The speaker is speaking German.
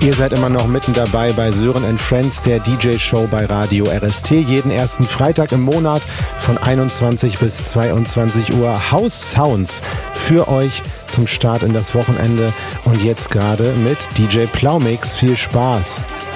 Ihr seid immer noch mitten dabei bei Sören & Friends, der DJ-Show bei Radio RST. Jeden ersten Freitag im Monat von 21 bis 22 Uhr House Sounds für euch zum Start in das Wochenende. Und jetzt gerade mit DJ Plaumix. Viel Spaß!